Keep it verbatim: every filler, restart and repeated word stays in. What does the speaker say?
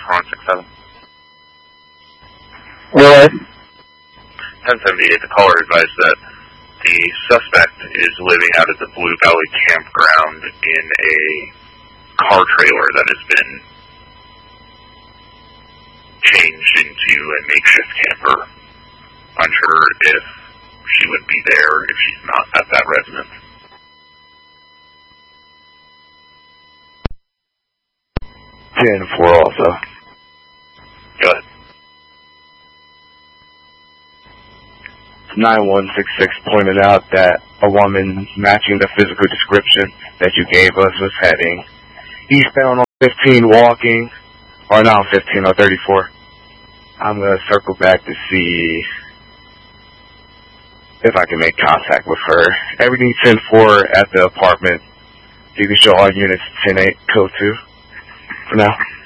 four one six seven. What? ten seventy-eight, the caller advised that the suspect is living out at the Blue Valley campground in a car trailer that has been changed into a makeshift camper. Unsure if she would be there if she's not at that residence. ten four also. Go ahead. nine one six six pointed out that a woman matching the physical description that you gave us was heading eastbound on fifteen walking, or not fifteen, or thirty-four. I'm going to circle back to see if I can make contact with her. Everything ten four at the apartment. You can show all units ten eight, code two for now.